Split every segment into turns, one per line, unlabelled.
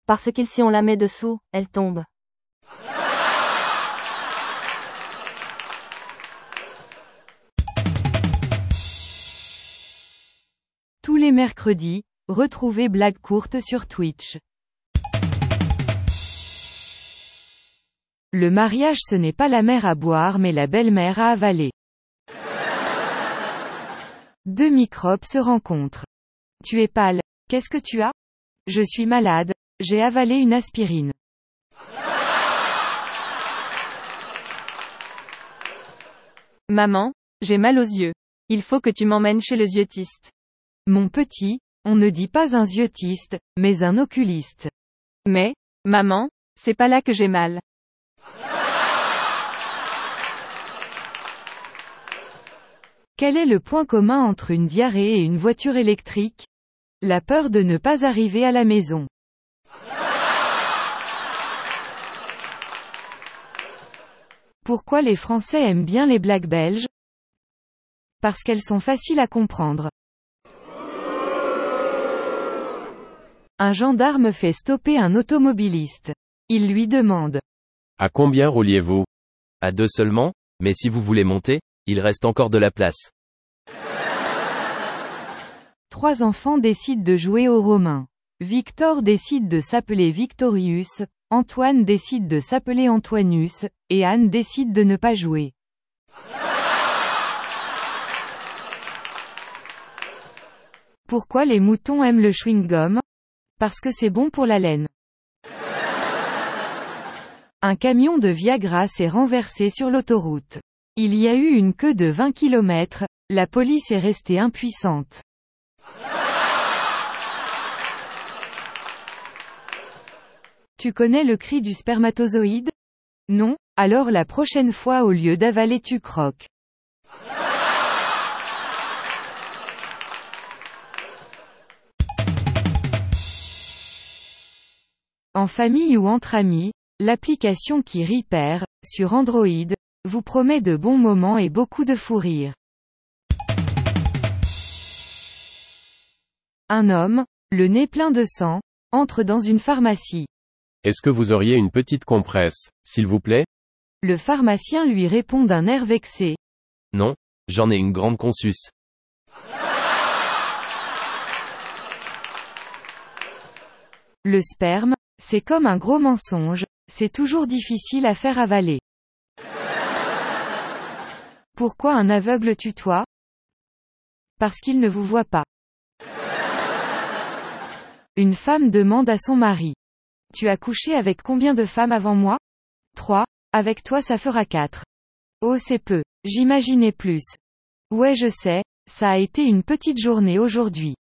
Parce que si on la met dessous, elle tombe.
Tous les mercredis, retrouvez Blagues courtes sur Twitch. Le mariage, ce n'est pas la mère à boire mais la belle-mère à avaler. Deux microbes se rencontrent. Tu es pâle, qu'est-ce que tu as? Je suis malade, j'ai avalé une aspirine.
Maman, j'ai mal aux yeux. Il faut que tu m'emmènes chez le yeux-tiste.
Mon petit, on ne dit pas un yeux-tiste, mais un oculiste.
Mais, maman, c'est pas là que j'ai mal.
Quel est le point commun entre une diarrhée et une voiture électrique? La peur de ne pas arriver à la maison. Pourquoi les Français aiment bien les blagues belges? Parce qu'elles sont faciles à comprendre. Un gendarme fait stopper un automobiliste. Il lui demande:
À combien rouliez-vous? À 2 seulement, mais si vous voulez monter, il reste encore de la place.
3 enfants décident de jouer aux Romains. Victor décide de s'appeler Victorius, Antoine décide de s'appeler Antoinus, et Anne décide de ne pas jouer. Pourquoi les moutons aiment le chewing-gum? Parce que c'est bon pour la laine. Un camion de Viagra s'est renversé sur l'autoroute. Il y a eu une queue de 20 km, la police est restée impuissante. Tu connais le cri du spermatozoïde? Non? Alors la prochaine fois au lieu d'avaler tu croques. En famille ou entre amis, l'application qui rit perd, sur Android, vous promet de bons moments et beaucoup de fou rire. Un homme, le nez plein de sang, entre dans une pharmacie.
Est-ce que vous auriez une petite compresse, s'il vous plaît?
Le pharmacien lui répond d'un air vexé.
Non, j'en ai une grande consus.
Le sperme, c'est comme un gros mensonge, c'est toujours difficile à faire avaler. Pourquoi un aveugle tutoie? Parce qu'il ne vous voit pas. Une femme demande à son mari: Tu as couché avec combien de femmes avant moi? 3, avec toi ça fera 4. Oh c'est peu, j'imaginais plus. Ouais je sais, ça a été une petite journée aujourd'hui.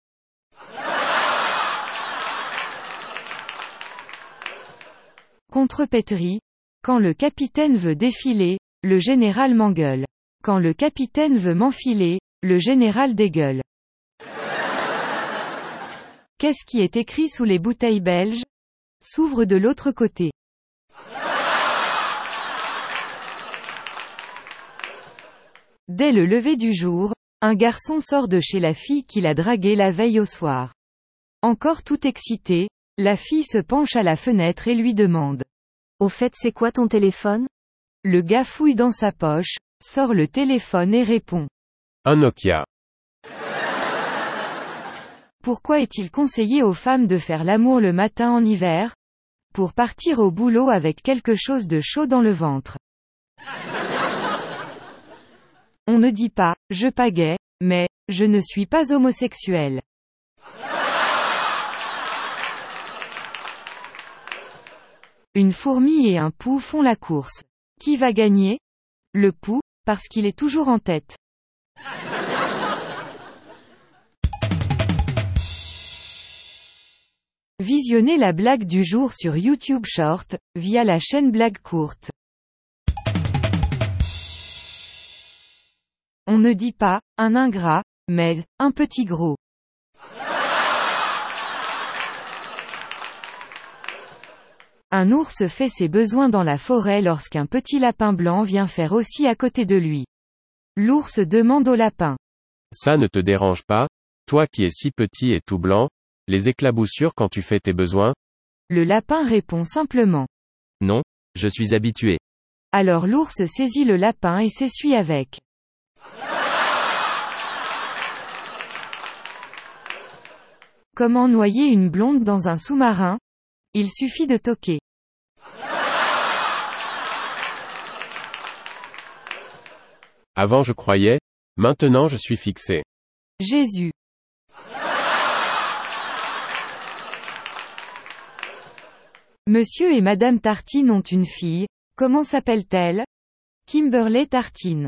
Contrepétrie. Quand le capitaine veut défiler, le général m'engueule. Quand le capitaine veut m'enfiler, le général dégueule. Qu'est-ce qui est écrit sous les bouteilles belges? S'ouvre de l'autre côté. Dès le lever du jour, un garçon sort de chez la fille qu'il a draguée la veille au soir. Encore tout excité, la fille se penche à la fenêtre et lui demande:
Au fait, c'est quoi ton téléphone?
Le gars fouille dans sa poche, sort le téléphone et répond:
Un Nokia.
Pourquoi est-il conseillé aux femmes de faire l'amour le matin en hiver? Pour partir au boulot avec quelque chose de chaud dans le ventre. On ne dit pas « je pagaie », mais « je ne suis pas homosexuel ». Une fourmi et un pou font la course. Qui va gagner? Le pou, parce qu'il est toujours en tête. Visionnez la blague du jour sur YouTube Short, via la chaîne Blagues courtes. On ne dit pas « un ingrat », mais « un petit gros ». Un ours fait ses besoins dans la forêt lorsqu'un petit lapin blanc vient faire aussi à côté de lui. L'ours demande au lapin:
Ça ne te dérange pas, toi qui es si petit et tout blanc, les éclaboussures quand tu fais tes besoins?
Le lapin répond simplement.
Non, je suis habitué.
Alors l'ours saisit le lapin et s'essuie avec. Comment noyer une blonde dans un sous-marin? Il suffit de toquer.
Avant je croyais, maintenant je suis fixé.
Jésus. Monsieur et Madame Tartine ont une fille, comment s'appelle-t-elle? Kimberley Tartine.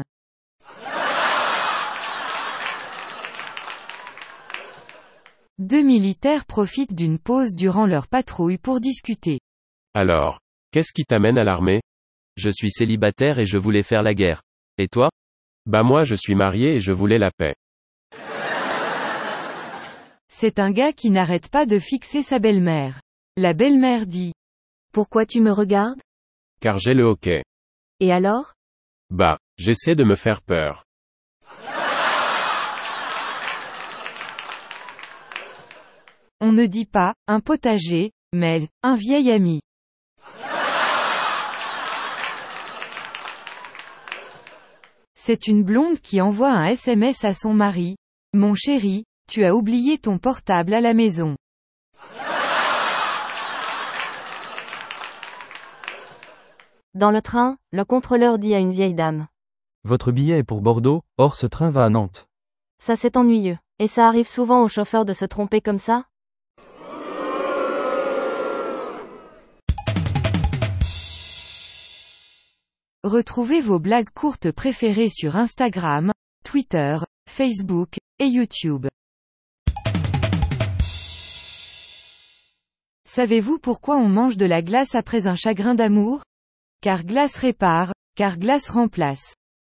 Deux militaires profitent d'une pause durant leur patrouille pour discuter.
Alors, qu'est-ce qui t'amène à l'armée?
Je suis célibataire et je voulais faire la guerre. Et toi?
Bah moi je suis marié et je voulais la paix.
C'est un gars qui n'arrête pas de fixer sa belle-mère. La belle-mère dit.
Pourquoi tu me regardes?
Car j'ai le hoquet.
Et alors?
Bah, j'essaie de me faire peur.
On ne dit pas, un potager, mais, un vieil ami. C'est une blonde qui envoie un SMS à son mari. Mon chéri, tu as oublié ton portable à la maison.
Dans le train, le contrôleur dit à une vieille dame.
Votre billet est pour Bordeaux, or ce train va à Nantes.
Ça c'est ennuyeux. Et ça arrive souvent aux chauffeurs de se tromper comme ça?
Retrouvez vos blagues courtes préférées sur Instagram, Twitter, Facebook, et YouTube. Savez-vous pourquoi on mange de la glace après un chagrin d'amour? Car glace répare, car glace remplace.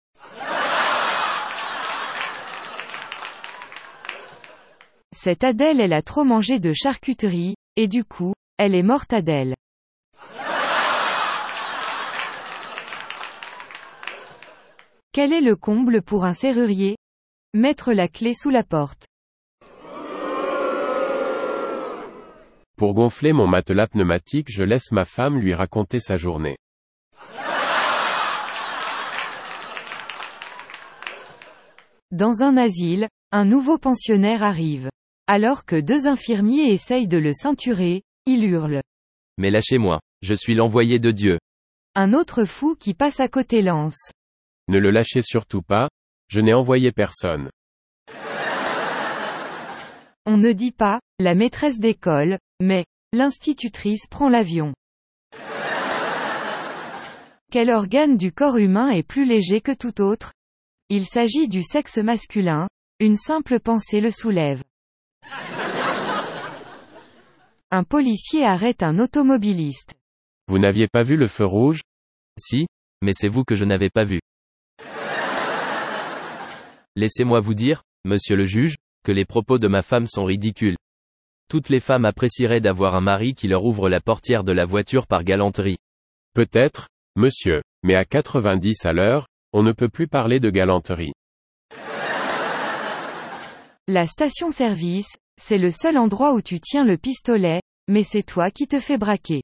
Cette Adèle elle a trop mangé de charcuterie, et du coup, elle est morte Adèle. Quel est le comble pour un serrurier? Mettre la clé sous la porte.
Pour gonfler mon matelas pneumatique, je laisse ma femme lui raconter sa journée.
Dans un asile, un nouveau pensionnaire arrive. Alors que deux infirmiers essayent de le ceinturer, il hurle.
Mais lâchez-moi, je suis l'envoyé de Dieu.
Un autre fou qui passe à côté lance.
Ne le lâchez surtout pas, je n'ai envoyé personne.
On ne dit pas, la maîtresse d'école, mais, l'institutrice prend l'avion. Quel organe du corps humain est plus léger que tout autre? Il s'agit du sexe masculin, une simple pensée le soulève. Un policier arrête un automobiliste.
Vous n'aviez pas vu le feu rouge?
Si, mais c'est vous que je n'avais pas vu. Laissez-moi vous dire, monsieur le juge, que les propos de ma femme sont ridicules. Toutes les femmes apprécieraient d'avoir un mari qui leur ouvre la portière de la voiture par galanterie.
Peut-être, monsieur, mais à 90 à l'heure, on ne peut plus parler de galanterie.
La station-service, c'est le seul endroit où tu tiens le pistolet, mais c'est toi qui te fais braquer.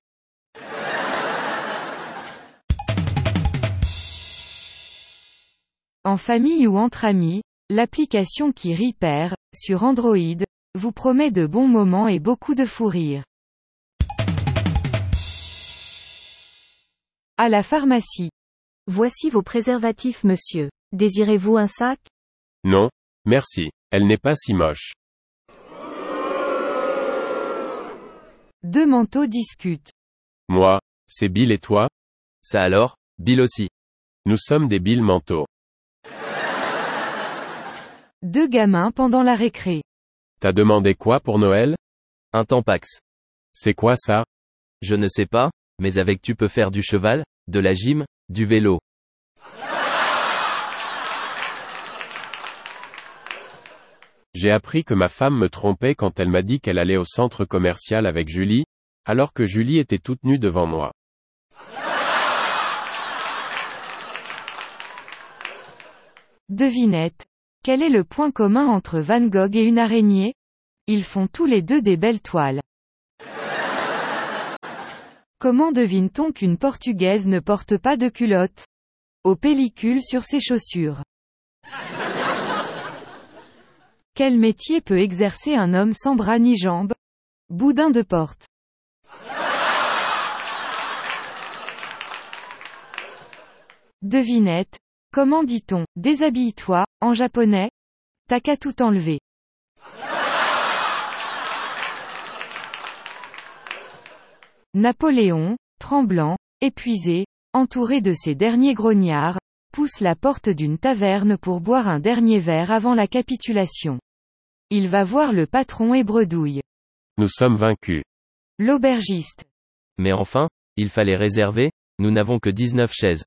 En famille ou entre amis, l'application qui Repair, sur Android, vous promet de bons moments et beaucoup de fou rire. À la pharmacie.
Voici vos préservatifs monsieur. Désirez-vous un sac?
Non, merci, elle n'est pas si moche.
Deux manteaux discutent.
Moi, c'est Bill et toi?
Ça alors, Bill aussi.
Nous sommes des Bill manteaux.
Deux gamins pendant la récré.
T'as demandé quoi pour Noël?
Un Tampax.
C'est quoi ça?
Je ne sais pas, mais avec tu peux faire du cheval, de la gym, du vélo.
J'ai appris que ma femme me trompait quand elle m'a dit qu'elle allait au centre commercial avec Julie, alors que Julie était toute nue devant moi.
Devinette. Quel est le point commun entre Van Gogh et une araignée? Ils font tous les deux des belles toiles. Comment devine-t-on qu'une Portugaise ne porte pas de culotte? Aux pellicules sur ses chaussures. Quel métier peut exercer un homme sans bras ni jambes? Boudin de porte. Devinette. Comment dit-on « déshabille-toi » en japonais? T'as qu'à tout enlever. Napoléon, tremblant, épuisé, entouré de ses derniers grognards, pousse la porte d'une taverne pour boire un dernier verre avant la capitulation. Il va voir le patron et bredouille.
Nous sommes vaincus.
L'aubergiste.
Mais enfin, il fallait réserver, nous n'avons que 19 chaises.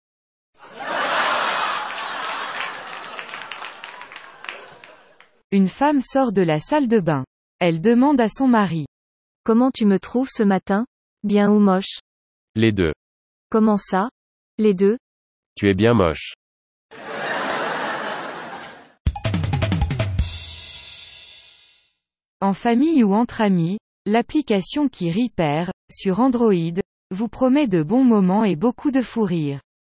Une femme sort de la salle de bain. Elle demande à son mari.
Comment tu me trouves ce matin? Bien ou moche?
Les deux.
Comment ça? Les deux?
Tu es bien moche.
En famille ou entre amis, l'application qui rit perd, sur Android, vous promet de bons moments et beaucoup de fou rire.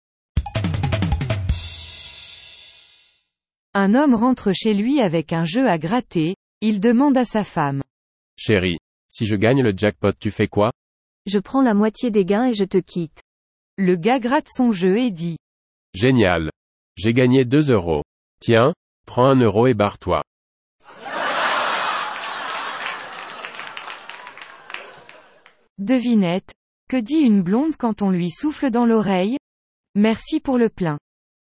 Un homme rentre chez lui avec un jeu à gratter, il demande à sa femme.
Chérie, si je gagne le jackpot tu fais quoi?
Je prends la moitié des gains et je te quitte.
Le gars gratte son jeu et dit.
Génial. J'ai gagné 2 €. Tiens, prends 1 € et barre-toi.
Devinette. Que dit une blonde quand on lui souffle dans l'oreille? Merci pour le plein.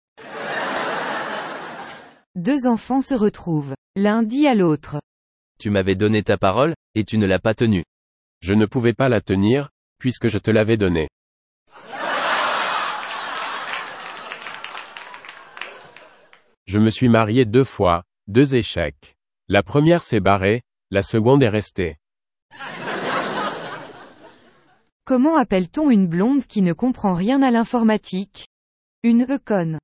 Deux enfants se retrouvent. L'un dit à l'autre.
Tu m'avais donné ta parole, et tu ne l'as pas tenue.
Je ne pouvais pas la tenir, puisque je te l'avais donnée. Je me suis marié 2 fois, 2 échecs. La première s'est barrée, la seconde est restée.
Comment appelle-t-on une blonde qui ne comprend rien à l'informatique? Une conne.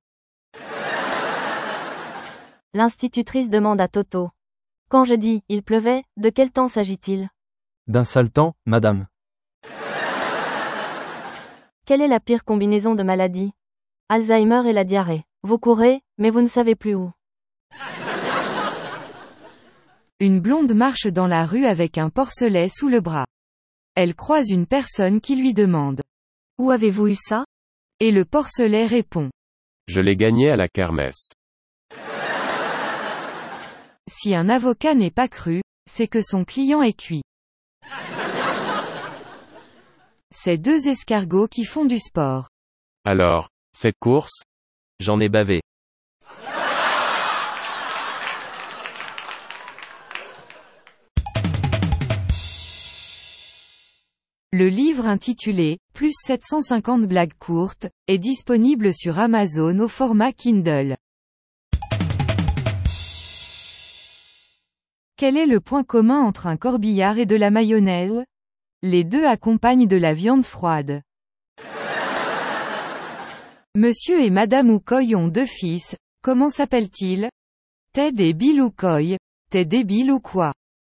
L'institutrice demande à Toto. Quand je dis « il pleuvait », de quel temps s'agit-il?
D'un sale temps, madame.
Quelle est la pire combinaison de maladies? Alzheimer et la diarrhée. Vous courez, mais vous ne savez plus où.
Une blonde marche dans la rue avec un porcelet sous le bras. Elle croise une personne qui lui demande.
Où avez-vous eu ça?
Et le porcelet répond.
Je l'ai gagné à la kermesse.
Si un avocat n'est pas cru, c'est que son client est cuit. C'est 2 escargots qui font du sport.
Alors, cette course?
J'en ai bavé.
Le livre intitulé « Plus 750 blagues courtes » est disponible sur Amazon au format Kindle. Quel est le point commun entre un corbillard et de la mayonnaise? Les deux accompagnent de la viande froide. Monsieur et Madame Oukoy ont 2 fils, comment s'appellent-ils? Ted et Bill Oukoy. T'es débile ou quoi?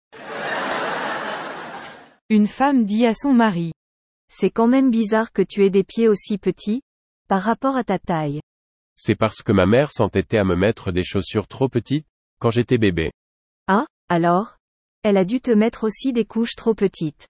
Une femme dit à son mari.
C'est quand même bizarre que tu aies des pieds aussi petits, par rapport à ta taille.
C'est parce que ma mère s'entêtait à me mettre des chaussures trop petites, quand j'étais bébé.
Ah, alors? Elle a dû te mettre aussi des couches trop petites.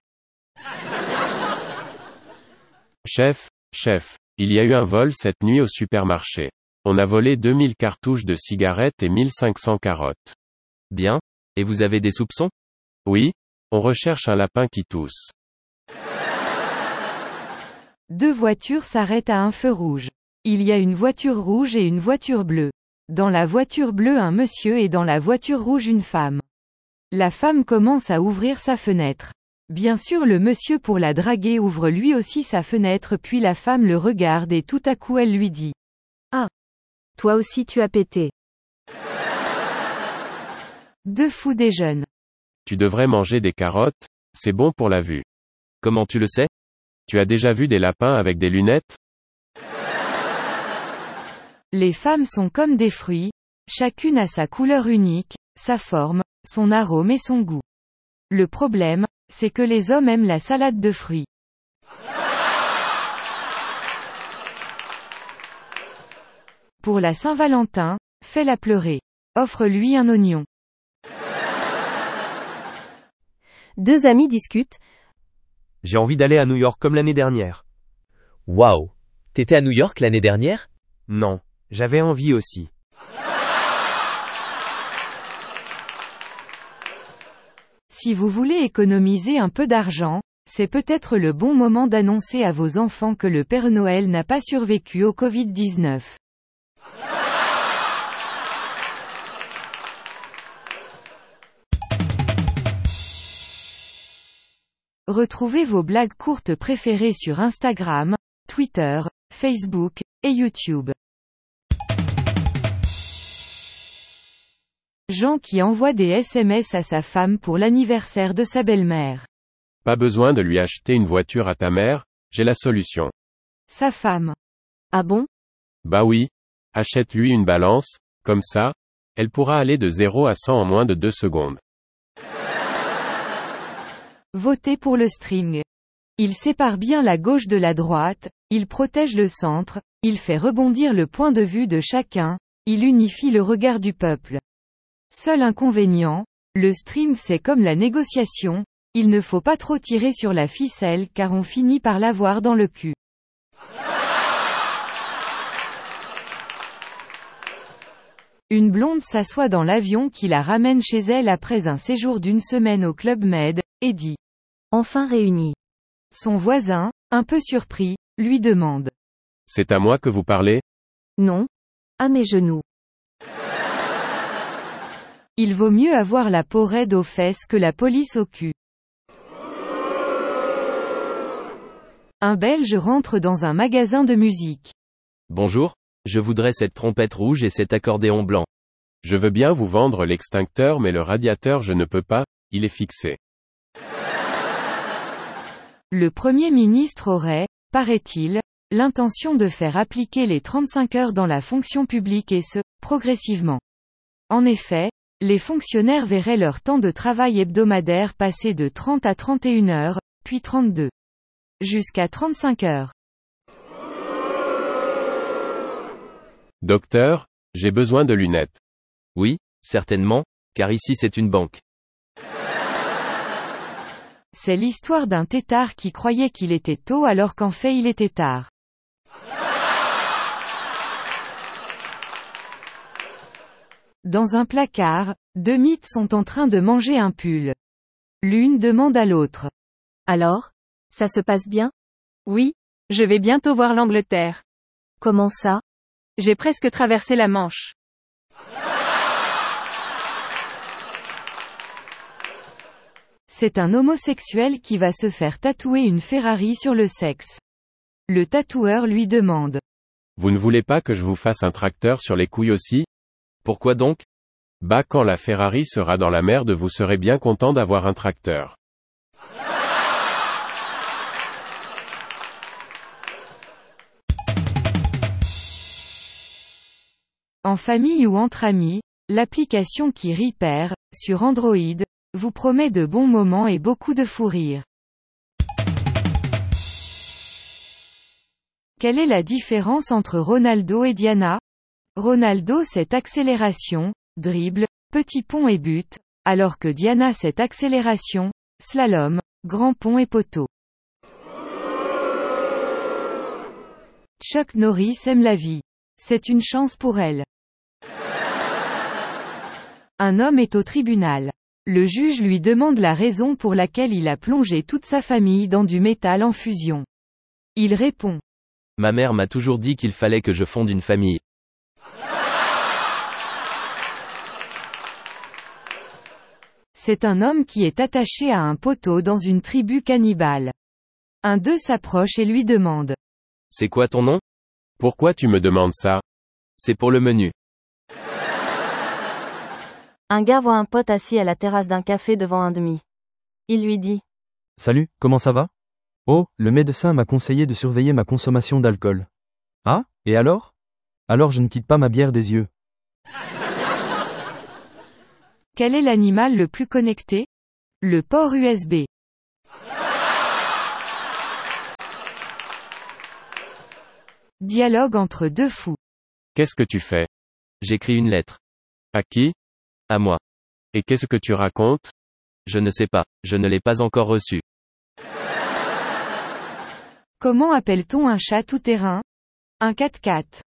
Chef, il y a eu un vol cette nuit au supermarché. On a volé 2000 cartouches de cigarettes et 1500 carottes.
Bien. Et vous avez des soupçons?
Oui, on recherche un lapin qui tousse.
2 voitures s'arrêtent à un feu rouge. Il y a une voiture rouge et une voiture bleue. Dans la voiture bleue un monsieur et dans la voiture rouge une femme. La femme commence à ouvrir sa fenêtre. Bien sûr le monsieur pour la draguer ouvre lui aussi sa fenêtre puis la femme le regarde et tout à coup elle lui dit.
Ah! Toi aussi tu as pété.
2 fous déjeunent.
Tu devrais manger des carottes, c'est bon pour la vue.
Comment tu le sais?
Tu as déjà vu des lapins avec des lunettes?
Les femmes sont comme des fruits, chacune a sa couleur unique, sa forme, son arôme et son goût. Le problème, c'est que les hommes aiment la salade de fruits. Pour la Saint-Valentin, fais-la pleurer. Offre-lui un oignon.
Deux amis discutent.
J'ai envie d'aller à New York comme l'année dernière.
Waouh! T'étais à New York l'année dernière?
Non, j'avais envie aussi.
Si vous voulez économiser un peu d'argent, c'est peut-être le bon moment d'annoncer à vos enfants que le Père Noël n'a pas survécu au Covid-19. Retrouvez vos blagues courtes préférées sur Instagram, Twitter, Facebook, et YouTube. Jean qui envoie des SMS à sa femme pour l'anniversaire de sa belle-mère.
Pas besoin de lui acheter une voiture à ta mère, j'ai la solution.
Sa femme.
Ah bon?
Bah oui. Achète-lui une balance, comme ça, elle pourra aller de 0 à 100 en moins de 2 secondes.
Votez pour le string. Il sépare bien la gauche de la droite, il protège le centre, il fait rebondir le point de vue de chacun, il unifie le regard du peuple. Seul inconvénient, le string c'est comme la négociation, il ne faut pas trop tirer sur la ficelle car on finit par l'avoir dans le cul. Une blonde s'assoit dans l'avion qui la ramène chez elle après un séjour d'une semaine au Club Med, et dit.
Enfin réunis.
Son voisin, un peu surpris, lui demande.
C'est à moi que vous parlez?
Non. À mes genoux.
Il vaut mieux avoir la peau raide aux fesses que la police au cul. Un Belge rentre dans un magasin de musique.
Bonjour, je voudrais cette trompette rouge et cet accordéon blanc.
Je veux bien vous vendre l'extincteur mais le radiateur je ne peux pas, il est fixé.
Le Premier ministre aurait, paraît-il, l'intention de faire appliquer les 35 heures dans la fonction publique et ce, progressivement. En effet, les fonctionnaires verraient leur temps de travail hebdomadaire passer de 30 à 31 heures, puis 32. Jusqu'à 35 heures.
Docteur, j'ai besoin de lunettes.
Oui, certainement, car ici c'est une banque.
C'est l'histoire d'un têtard qui croyait qu'il était tôt alors qu'en fait il était tard. Dans un placard, deux mythes sont en train de manger un pull. L'une demande à l'autre.
Alors? Ça se passe bien?
Oui, je vais bientôt voir l'Angleterre.
Comment ça?
J'ai presque traversé la Manche.
C'est un homosexuel qui va se faire tatouer une Ferrari sur le sexe. Le tatoueur lui demande.
Vous ne voulez pas que je vous fasse un tracteur sur les couilles aussi?
Pourquoi donc?
Bah quand la Ferrari sera dans la merde vous serez bien content d'avoir un tracteur.
En famille ou entre amis, l'application qui Repair, sur Android, vous promet de bons moments et beaucoup de fou rire. Quelle est la différence entre Ronaldo et Diana? Ronaldo c'est accélération, dribble, petit pont et but, alors que Diana c'est accélération, slalom, grand pont et poteau. Chuck Norris aime la vie. C'est une chance pour elle. Un homme est au tribunal. Le juge lui demande la raison pour laquelle il a plongé toute sa famille dans du métal en fusion. Il répond.
Ma mère m'a toujours dit qu'il fallait que je fonde une famille.
C'est un homme qui est attaché à un poteau dans une tribu cannibale. Un d'eux s'approche et lui demande.
C'est quoi ton nom?
Pourquoi tu me demandes ça?
C'est pour le menu.
Un gars voit un pote assis à la terrasse d'un café devant un demi. Il lui dit.
Salut, comment ça va? Oh, le médecin m'a conseillé de surveiller ma consommation d'alcool. Ah, et alors? Alors je ne quitte pas ma bière des yeux.
Quel est l'animal le plus connecté? Le port USB. Dialogue entre deux fous.
Qu'est-ce que tu fais?
J'écris une lettre.
À qui?
À moi.
Et qu'est-ce que tu racontes?
Je ne sais pas, je ne l'ai pas encore reçue.
Comment appelle-t-on un chat tout-terrain? Un 4x4.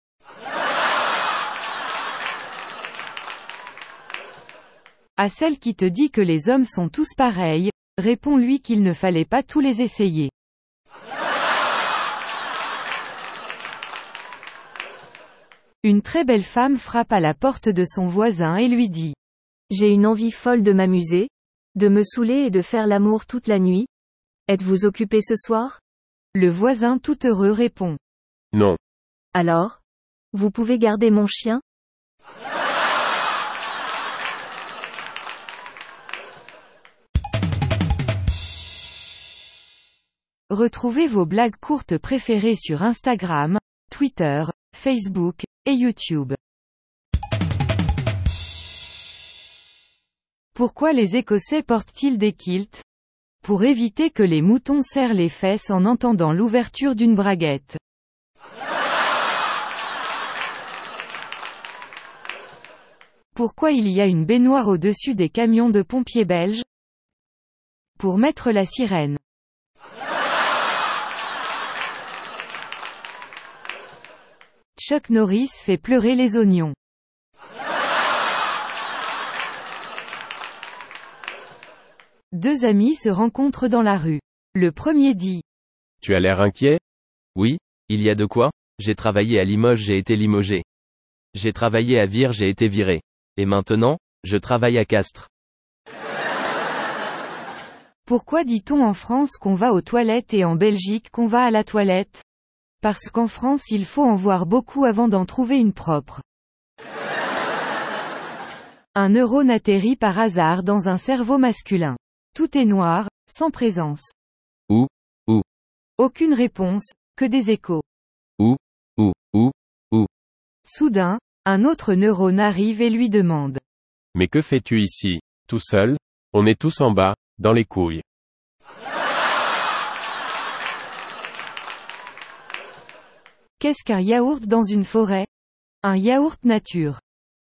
À celle qui te dit que les hommes sont tous pareils, réponds-lui qu'il ne fallait pas tous les essayer. Une très belle femme frappe à la porte de son voisin et lui dit:
J'ai une envie folle de m'amuser, de me saouler et de faire l'amour toute la nuit. Êtes-vous occupé ce soir?
Le voisin tout heureux répond:
Non.
Alors? Vous pouvez garder mon chien?
Retrouvez vos blagues courtes préférées sur Instagram, Twitter, Facebook, et YouTube. Pourquoi les Écossais portent-ils des kilts? Pour éviter que les moutons serrent les fesses en entendant l'ouverture d'une braguette. Pourquoi il y a une baignoire au-dessus des camions de pompiers belges? Pour mettre la sirène. Chuck Norris fait pleurer les oignons. Deux amis se rencontrent dans la rue. Le premier dit:
Tu as l'air inquiet?
Oui, il y a de quoi? J'ai travaillé à Limoges, j'ai été limogé. J'ai travaillé à Vire, j'ai été viré. Et maintenant, je travaille à Castres.
Pourquoi dit-on en France qu'on va aux toilettes et en Belgique qu'on va à la toilette? Parce qu'en France il faut en voir beaucoup avant d'en trouver une propre. Un neurone atterrit par hasard dans un cerveau masculin. Tout est noir, sans présence.
Où?
Aucune réponse, que des échos.
Où?
Soudain, un autre neurone arrive et lui demande:
Mais que fais-tu ici, tout seul? On est tous en bas, dans les couilles.
Qu'est-ce qu'un yaourt dans une forêt? Un yaourt nature.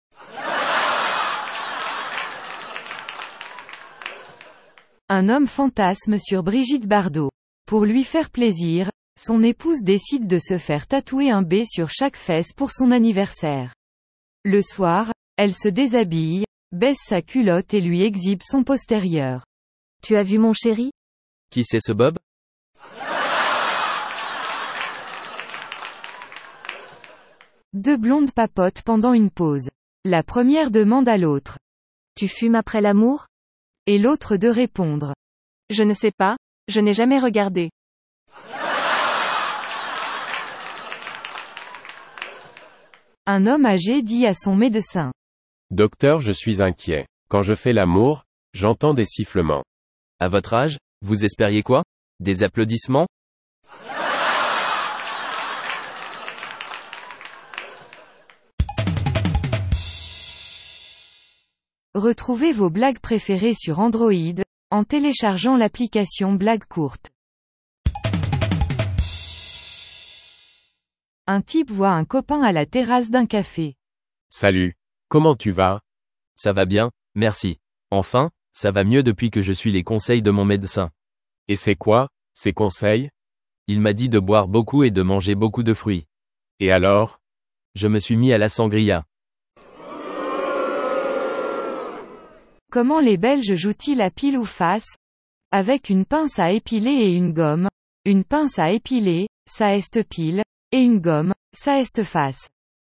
Un homme fantasme sur Brigitte Bardot. Pour lui faire plaisir, son épouse décide de se faire tatouer un B sur chaque fesse pour son anniversaire. Le soir, elle se déshabille, baisse sa culotte et lui exhibe son postérieur.
Tu as vu mon chéri?
Qui c'est ce Bob?
Deux blondes papotent pendant une pause. La première demande à l'autre:
Tu fumes après l'amour?
Et l'autre de répondre:
Je ne sais pas, je n'ai jamais regardé.
Un homme âgé dit à son médecin:
Docteur, je suis inquiet. Quand je fais l'amour, j'entends des sifflements.
À votre âge, vous espériez quoi? Des applaudissements?
Retrouvez vos blagues préférées sur Android, en téléchargeant l'application Blagues courtes. Un type voit un copain à la terrasse d'un café.
Salut. Comment tu vas?
Ça va bien, merci. Enfin, ça va mieux depuis que je suis les conseils de mon médecin.
Et c'est quoi, ces conseils?
Il m'a dit de boire beaucoup et de manger beaucoup de fruits.
Et alors?
Je me suis mis à la sangria.
Comment les Belges jouent-ils à pile ou face? Avec une pince à épiler et une gomme. Une pince à épiler, ça est pile, et une gomme, ça est face.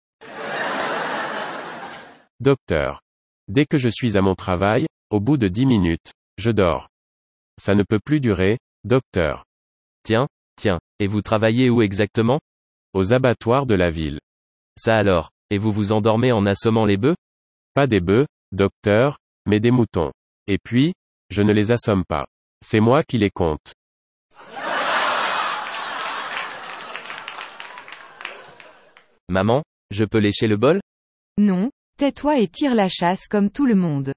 Docteur. Dès que je suis à mon travail, au bout de 10 minutes, je dors. Ça ne peut plus durer, docteur.
Tiens, et vous travaillez où exactement?
Aux abattoirs de la ville.
Ça alors, et vous vous endormez en assommant les bœufs?
Pas des bœufs, docteur, mais des moutons. Et puis, je ne les assomme pas. C'est moi qui les compte.
Maman, je peux lécher le bol?
Non, tais-toi et tire la chasse comme tout le monde.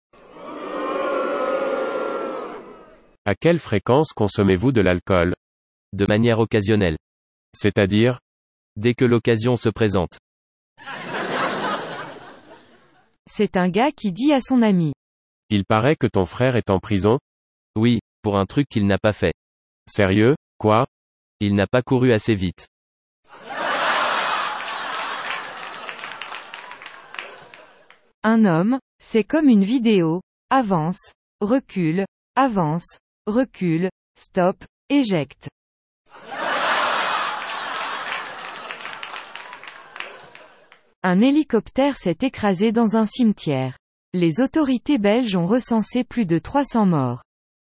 À quelle fréquence consommez-vous de l'alcool?
De manière occasionnelle.
C'est-à-dire?
Dès que l'occasion se présente.
C'est un gars qui dit à son ami.
Il paraît que ton frère est en prison?
Oui, pour un truc qu'il n'a pas fait.
Sérieux, quoi?
Il n'a pas couru assez vite.
Un homme, c'est comme une vidéo. Avance, recule, avance, recule, stop, éjecte. Un hélicoptère s'est écrasé dans un cimetière. Les autorités belges ont recensé plus de 300 morts.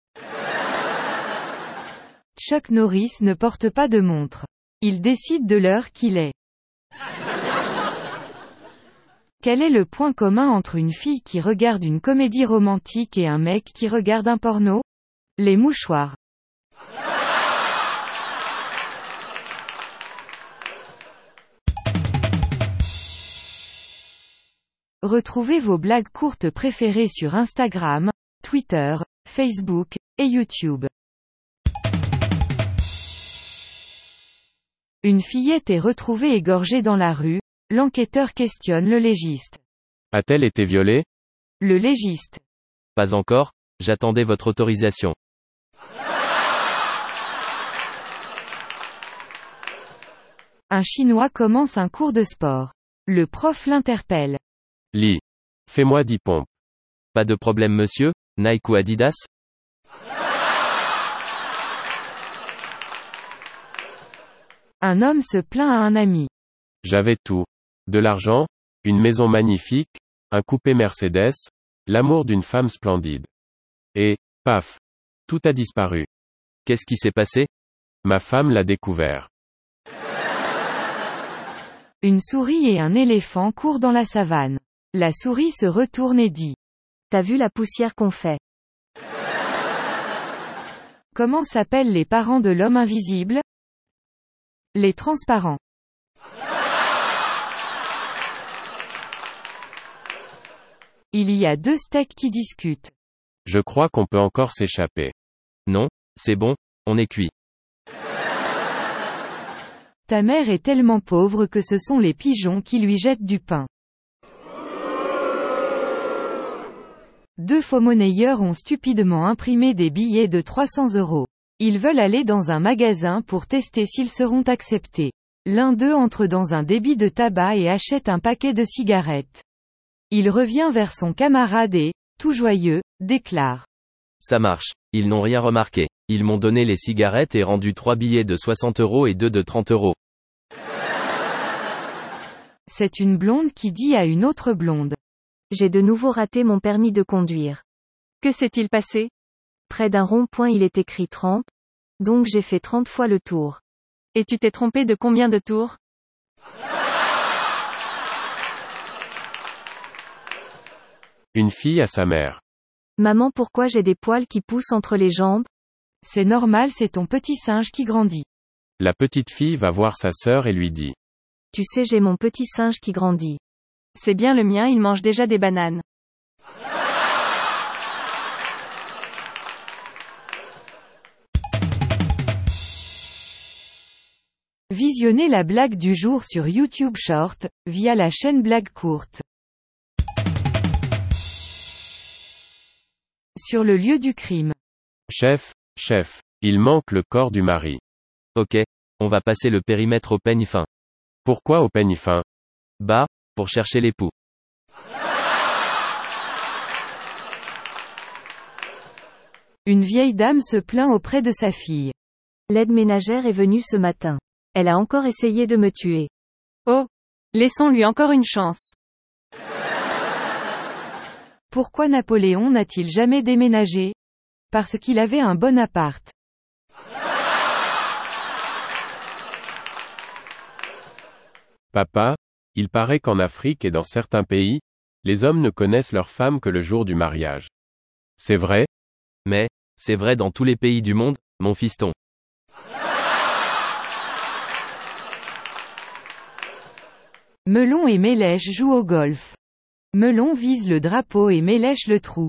Chuck Norris ne porte pas de montre. Il décide de l'heure qu'il est. Quel est le point commun entre une fille qui regarde une comédie romantique et un mec qui regarde un porno? Les mouchoirs. Retrouvez vos blagues courtes préférées sur Instagram, Twitter, Facebook, et YouTube. Une fillette est retrouvée égorgée dans la rue, l'enquêteur questionne le légiste.
A-t-elle été violée?
Le légiste.
Pas encore, j'attendais votre autorisation.
Un Chinois commence un cours de sport. Le prof l'interpelle.
Lee. Fais-moi 10 pompes.
Pas de problème monsieur, Nike ou Adidas?
Un homme se plaint à un ami.
J'avais tout. De l'argent, une maison magnifique, un coupé Mercedes, l'amour d'une femme splendide. Et, paf. Tout a disparu.
Qu'est-ce qui s'est passé?
Ma femme l'a découvert.
Une souris et un éléphant courent dans la savane. La souris se retourne et dit.
T'as vu la poussière qu'on fait?
Comment s'appellent les parents de l'homme invisible? Les transparents. Il y a deux steaks qui discutent.
Je crois qu'on peut encore s'échapper.
Non, c'est bon, on est cuit.
Ta mère est tellement pauvre que ce sont les pigeons qui lui jettent du pain. Deux faux-monnayeurs ont stupidement imprimé des billets de 300 €. Ils veulent aller dans un magasin pour tester s'ils seront acceptés. L'un d'eux entre dans un débit de tabac et achète un paquet de cigarettes. Il revient vers son camarade et, tout joyeux, déclare.
Ça marche, ils n'ont rien remarqué. Ils m'ont donné les cigarettes et rendu 3 billets de 60 € et 2 de 30 €.
C'est une blonde qui dit à une autre blonde.
J'ai de nouveau raté mon permis de conduire.
Que s'est-il passé?
Près d'un rond-point il est écrit 30. Donc j'ai fait 30 fois le tour.
Et tu t'es trompé de combien de tours?
Une fille à sa mère.
Maman, pourquoi j'ai des poils qui poussent entre les jambes?
C'est normal, c'est ton petit singe qui grandit.
La petite fille va voir sa sœur et lui dit.
Tu sais, j'ai mon petit singe qui grandit.
C'est bien le mien, il mange déjà des bananes.
Visionnez la blague du jour sur YouTube Short, via la chaîne Blague Courte. Sur le lieu du crime.
Chef, il manque le corps du mari.
Ok, on va passer le périmètre au peigne fin.
Pourquoi au peigne fin?
Bah, pour chercher l'époux.
Une vieille dame se plaint auprès de sa fille.
L'aide ménagère est venue ce matin. Elle a encore essayé de me tuer.
Oh, laissons-lui encore une chance.
Pourquoi Napoléon n'a-t-il jamais déménagé? Parce qu'il avait un bon appart.
Papa, il paraît qu'en Afrique et dans certains pays, les hommes ne connaissent leur femme que le jour du mariage. C'est vrai?
Mais, c'est vrai dans tous les pays du monde, mon fiston.
Melon et Mélèche jouent au golf. Melon vise le drapeau et Mélèche le trou.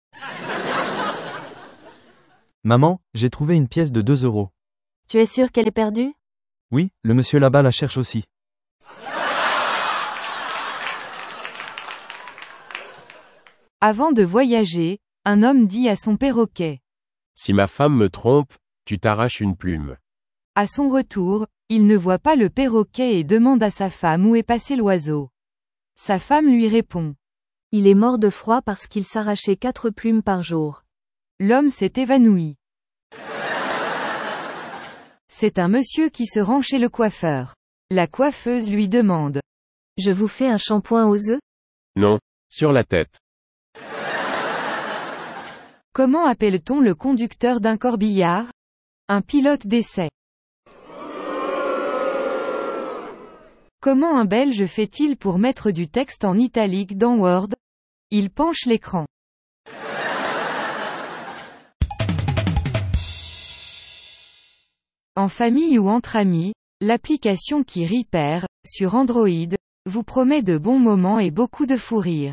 Maman, j'ai trouvé une pièce de 2 €.
Tu es sûr qu'elle est perdue?
Oui, le monsieur là-bas la cherche aussi.
Avant de voyager, un homme dit à son perroquet.
Si ma femme me trompe, tu t'arraches une plume.
À son retour, il ne voit pas le perroquet et demande à sa femme où est passé l'oiseau. Sa femme lui répond.
Il est mort de froid parce qu'il s'arrachait 4 plumes par jour.
L'homme s'est évanoui. C'est un monsieur qui se rend chez le coiffeur. La coiffeuse lui demande.
Je vous fais un shampoing aux œufs?
Non, sur la tête.
Comment appelle-t-on le conducteur d'un corbillard? Un pilote d'essai. Comment un Belge fait-il pour mettre du texte en italique dans Word? Il penche l'écran. En famille ou entre amis, l'application qui rit perd, sur Android, vous promet de bons moments et beaucoup de fou rire.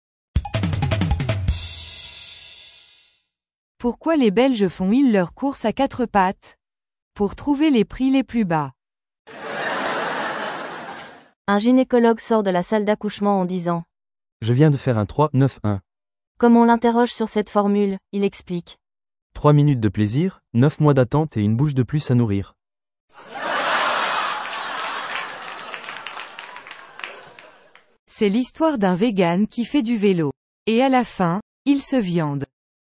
Pourquoi les Belges font-ils leurs courses à 4 pattes? Pour trouver les prix les plus bas.
Un gynécologue sort de la salle d'accouchement en disant.
Je viens de faire un 3-9-1.
Comme on l'interroge sur cette formule, il explique.
3 minutes de plaisir, 9 mois d'attente et une bouche de plus à nourrir.
C'est l'histoire d'un vegan qui fait du vélo. Et à la fin, il se viande.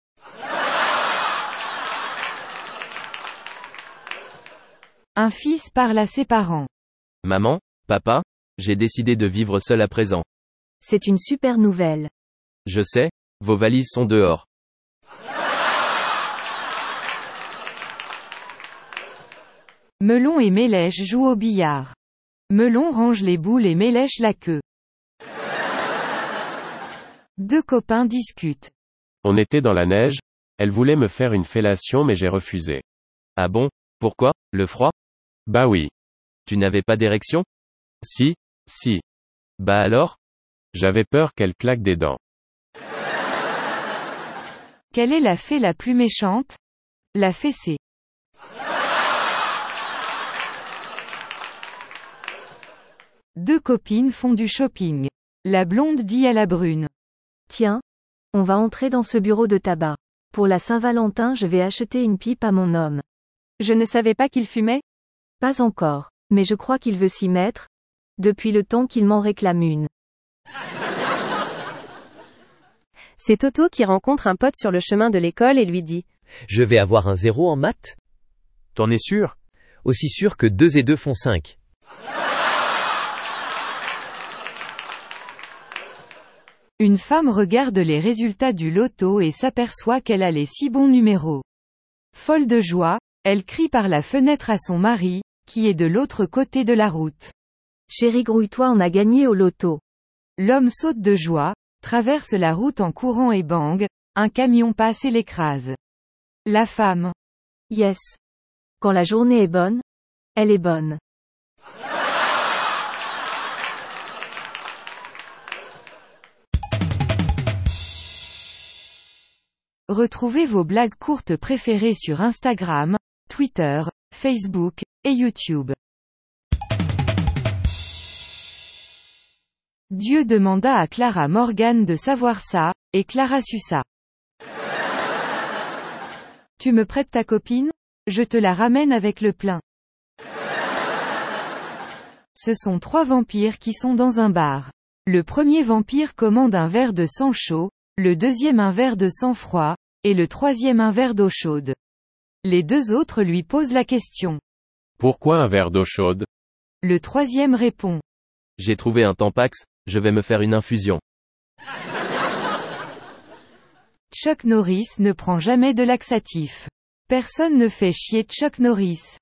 Un fils parle à ses parents.
Maman, papa, j'ai décidé de vivre seul à présent.
C'est une super nouvelle.
Je sais, vos valises sont dehors.
Melon et Mélèche jouent au billard. Melon range les boules et Mélèche la queue. Deux copains discutent.
On était dans la neige, elle voulait me faire une fellation mais j'ai refusé.
Ah bon, pourquoi, le froid?
Bah oui.
Tu n'avais pas d'érection?
Si.
Bah alors?
J'avais peur qu'elle claque des dents.
Quelle est la fée la plus méchante? La fessée. Deux copines font du shopping. La blonde dit à la brune.
Tiens, on va entrer dans ce bureau de tabac. Pour la Saint-Valentin, je vais acheter une pipe à mon homme.
Je ne savais pas qu'il fumait?
Pas encore, mais je crois qu'il veut s'y mettre, depuis le temps qu'il m'en réclame une.
C'est Toto qui rencontre un pote sur le chemin de l'école et lui dit.
Je vais avoir un 0 en maths?
T'en es sûr?
Aussi sûr que 2 et 2 font 5.
Une femme regarde les résultats du loto et s'aperçoit qu'elle a les 6 bons numéros. Folle de joie, elle crie par la fenêtre à son mari, qui est de l'autre côté de la route.
Chérie, grouille-toi, on a gagné au loto.
L'homme saute de joie, traverse la route en courant et bang, un camion passe et l'écrase. La femme.
Yes. Quand la journée est bonne, elle est bonne.
Retrouvez vos blagues courtes préférées sur Instagram, Twitter, Facebook, et YouTube. Dieu demanda à Clara Morgan de savoir ça, et Clara sut ça. Tu me prêtes ta copine? Je te la ramène avec le plein. Ce sont 3 vampires qui sont dans un bar. Le premier vampire commande un verre de sang chaud, le deuxième un verre de sang froid, et le troisième un verre d'eau chaude. Les 2 autres lui posent la question.
Pourquoi un verre d'eau chaude?
Le troisième répond.
J'ai trouvé un Tampax, je vais me faire une infusion.
Chuck Norris ne prend jamais de laxatif. Personne ne fait chier Chuck Norris.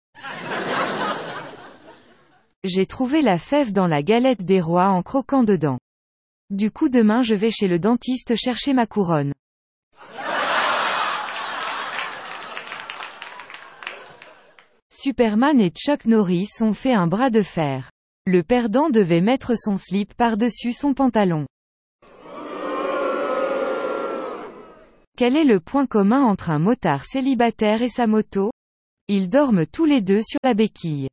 J'ai trouvé la fève dans la galette des rois en croquant dedans. Du coup demain je vais chez le dentiste chercher ma couronne. Superman et Chuck Norris ont fait un bras de fer. Le perdant devait mettre son slip par-dessus son pantalon. Quel est le point commun entre un motard célibataire et sa moto? Ils dorment tous les deux sur la béquille.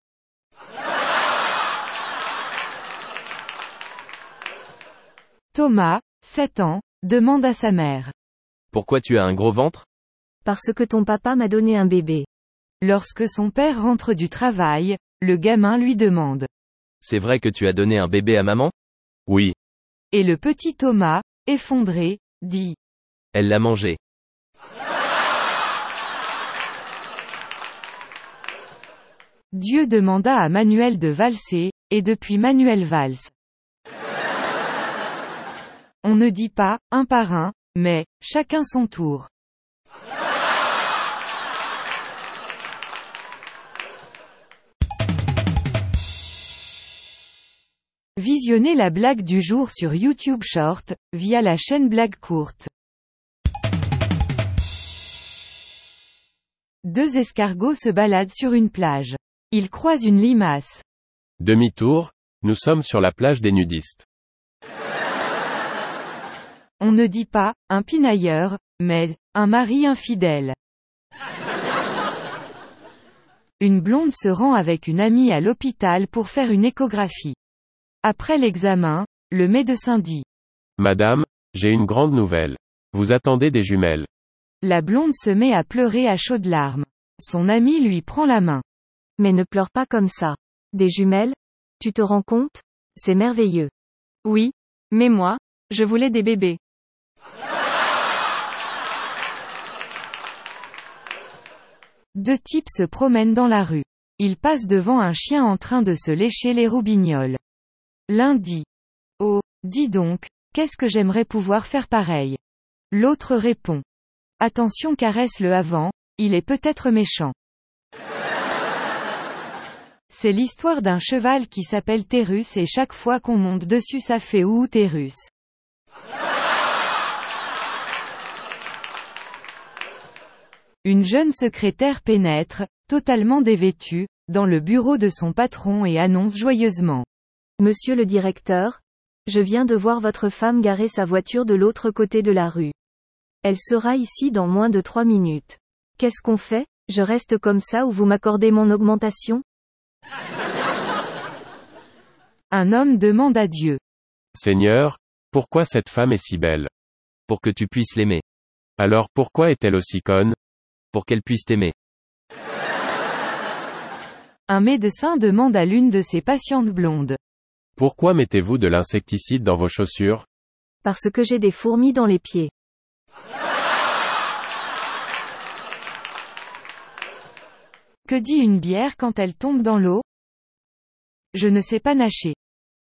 Thomas, 7 ans, demande à sa mère.
Pourquoi tu as un gros ventre?
Parce que ton papa m'a donné un bébé.
Lorsque son père rentre du travail, le gamin lui demande.
C'est vrai que tu as donné un bébé à maman?
Oui.
Et le petit Thomas, effondré, dit.
Elle l'a mangé.
Dieu demanda à Manuel de valser, et depuis Manuel valse. On ne dit pas, un par un, mais, chacun son tour. Visionnez la blague du jour sur YouTube Short, via la chaîne Blague Courte. Deux escargots se baladent sur une plage. Ils croisent une limace.
Demi-tour, nous sommes sur la plage des nudistes.
On ne dit pas, un pinailleur, mais, un mari infidèle. Une blonde se rend avec une amie à l'hôpital pour faire une échographie. Après l'examen, le médecin dit.
Madame, j'ai une grande nouvelle. Vous attendez des jumelles.
La blonde se met à pleurer à chaudes larmes. Son ami lui prend la main.
Mais ne pleure pas comme ça. Des jumelles? Tu te rends compte? C'est merveilleux.
Oui. Mais moi, je voulais des bébés.
Deux types se promènent dans la rue. Ils passent devant un chien en train de se lécher les roubignoles. L'un dit. Oh, dis donc, qu'est-ce que j'aimerais pouvoir faire pareil. L'autre répond. Attention, caresse-le avant, il est peut-être méchant. C'est l'histoire d'un cheval qui s'appelle Térus et chaque fois qu'on monte dessus ça fait ouh Térus. Une jeune secrétaire pénètre, totalement dévêtue, dans le bureau de son patron et annonce joyeusement.
Monsieur le directeur, je viens de voir votre femme garer sa voiture de l'autre côté de la rue. Elle sera ici dans moins de 3 minutes. Qu'est-ce qu'on fait? Je reste comme ça ou vous m'accordez mon augmentation?
Un homme demande à Dieu.
Seigneur, pourquoi cette femme est si belle?
Pour que tu puisses l'aimer.
Alors pourquoi est-elle aussi conne?
Pour qu'elle puisse t'aimer.
Un médecin demande à l'une de ses patientes blondes.
Pourquoi mettez-vous de l'insecticide dans vos chaussures?
Parce que j'ai des fourmis dans les pieds.
Que dit une bière quand elle tombe dans l'eau? Je ne sais pas nager.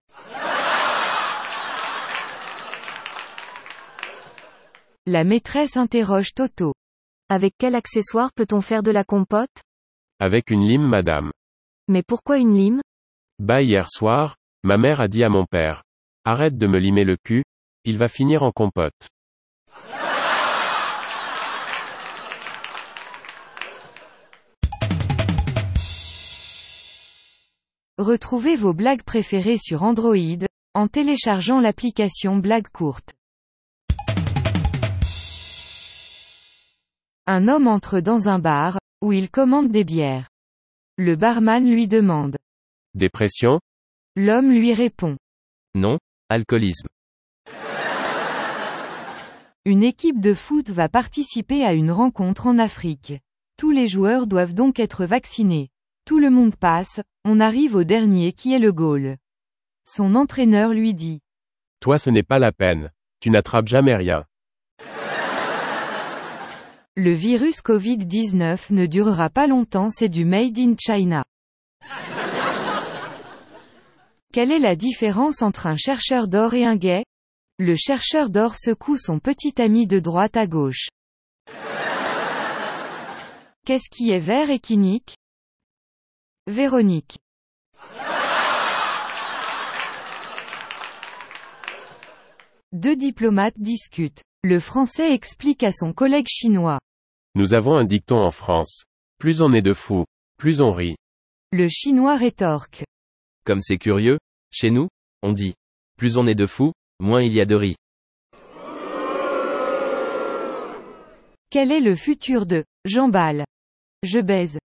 La maîtresse interroge Toto.
Avec quel accessoire peut-on faire de la compote?
Avec une lime, madame.
Mais pourquoi une lime?
Bah hier soir, ma mère a dit à mon père. Arrête de me limer le cul, il va finir en compote.
Retrouvez vos blagues préférées sur Android, en téléchargeant l'application Blague Courte. Un homme entre dans un bar, où il commande des bières. Le barman lui demande.
Dépression?
L'homme lui répond.
Non, alcoolisme.
Une équipe de foot va participer à une rencontre en Afrique. Tous les joueurs doivent donc être vaccinés. Tout le monde passe, on arrive au dernier qui est le goal. Son entraîneur lui dit.
Toi ce n'est pas la peine. Tu n'attrapes jamais rien.
Le virus Covid-19 ne durera pas longtemps, c'est du Made in China. Quelle est la différence entre un chercheur d'or et un gay? Le chercheur d'or secoue son petit ami de droite à gauche. Qu'est-ce qui est vert et qui nique? Véronique. Deux diplomates discutent. Le Français explique à son collègue chinois.
Nous avons un dicton en France. Plus on est de fous, plus on rit.
Le Chinois rétorque.
Comme c'est curieux, chez nous, on dit. Plus on est de fous, moins il y a de riz.
Quel est le futur de « j'emballe ». Je baise.